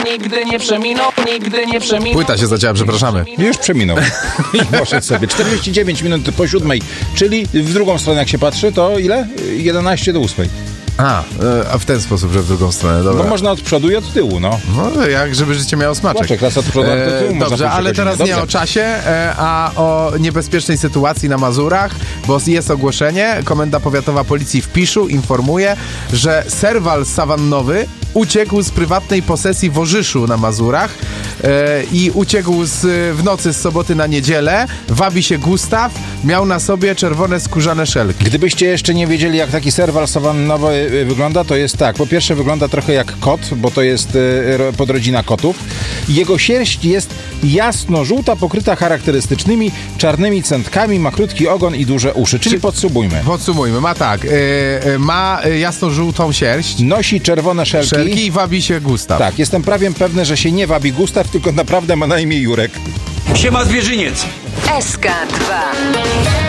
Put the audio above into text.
nigdy nie przeminął, nigdy nie przeminął. Płyta się zacięła, przepraszamy. Już przeminął. I poszedł sobie. 49 minut po 7, czyli w drugą stronę jak się patrzy, to ile? 11 do 8. A w ten sposób, że w drugą stronę, dobra. Bo można od przodu i od tyłu, no. No jak, żeby życie miało smaczek. Smaczek, raz od przodu, a od tyłu można Dobrze, pójść ale o godzinę. teraz nie o czasie, a o niebezpiecznej sytuacji na Mazurach, bo jest ogłoszenie. Komenda Powiatowa Policji w Piszu informuje, że serwal sawannowy uciekł z prywatnej posesji w Orzyszu na Mazurach i uciekł w nocy z soboty na niedzielę. Wabi się Gustaw, miał na sobie czerwone skórzane szelki. Gdybyście jeszcze nie wiedzieli, jak taki serwal sawannowy wygląda, to jest tak. Po pierwsze wygląda trochę jak kot, bo to jest podrodzina kotów. Jego sierść jest jasno-żółta, pokryta charakterystycznymi czarnymi centkami, ma krótki ogon i duże uszy. Czyli podsumujmy. Podsumujmy, ma tak, ma jasno-żółtą sierść, Nosi czerwone szelki. i wabi się Gustaw. Tak, jestem prawie pewny, że się nie wabi Gustaw, tylko naprawdę ma na imię Jurek. Siema zwierzyniec. SK2